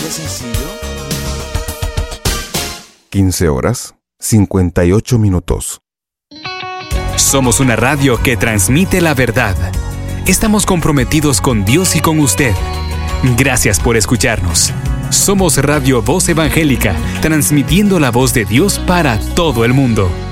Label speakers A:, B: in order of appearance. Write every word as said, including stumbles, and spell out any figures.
A: de sencillo.
B: quince horas, cincuenta y ocho minutos.
C: Somos una radio que transmite la verdad. Estamos comprometidos con Dios y con usted. Gracias por escucharnos. Somos Radio Voz Evangélica, transmitiendo la voz de Dios para todo el mundo.